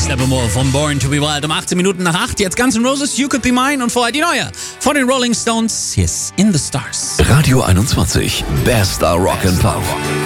Steppenwolf von Born to be Wild um 18 Minuten nach 8. Jetzt Guns N' Roses, You Could Be Mine und vorher die neue von den Rolling Stones, Hier ist In the Stars. Radio 21, bester Rock and Pop.